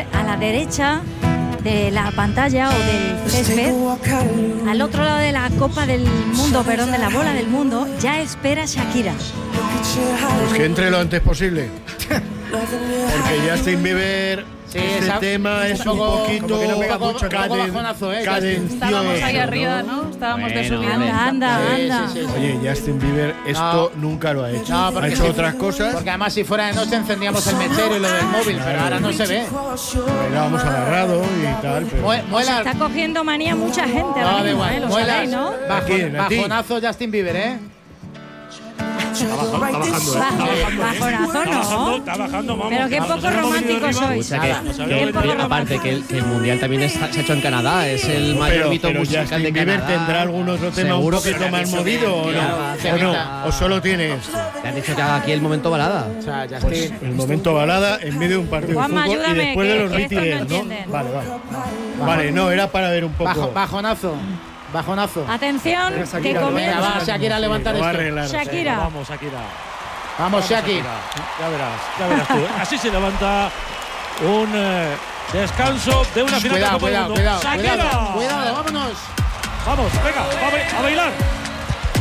ver a la derecha de la pantalla o del césped, al otro lado de la copa del mundo, perdón, de la bola del mundo, ya espera Shakira. Pues que entre lo antes posible. Porque Justin Bieber, Sí, este tema es un poquito como que no pega mucho, cadencioso. Estábamos ahí arriba, ¿no? Estábamos de subida. Anda. Oye, Justin Bieber esto nunca lo ha hecho. No, ha hecho otras cosas. Porque además si fuera de noche encendíamos el mechero y lo del móvil, pero ahora no se ve. Bailábamos agarrado y tal. Pero... Muela. Está cogiendo manía mucha gente ahora No, da mismo, igual. lo sabéis, ¿no? Bajonazo Justin Bieber, ¿eh? Bajonazo, ¿no? Está bajando, vamos. Pero qué poco romántico sois. Aparte que el mundial también se ha hecho en Canadá, es el mayor mito musical Justin de Bieber Canadá. ¿tendrá algún otro tema Seguro un poquito que más movido o no? ¿O solo tiene esto? Le han dicho que haga aquí el momento balada. O sea, Pues el momento balada en medio de un partido Juanma, de fútbol y ayúdame, después de los que estos no BTS, ¿no? entienden. Vale, no, era para ver un poco. Bajonazo. Atención, que Venga, va comienza Shakira a levantar Lo va a esto. arreglar. Shakira. Vamos, Shakira. Vamos, Shakira. Ya verás tú. Así se levanta un descanso de una final de Copa del Mundo. Cuidado, Shakira. vámonos. Vamos, venga, a bailar.